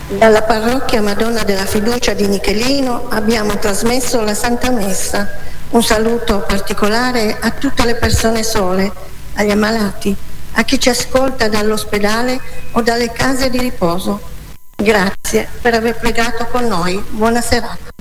Dalla parrocchia Madonna della Fiducia di Nichelino abbiamo trasmesso la Santa Messa. Un saluto particolare a tutte le persone sole, agli ammalati, a chi ci ascolta dall'ospedale o dalle case di riposo. Grazie per aver pregato con noi. Buona serata.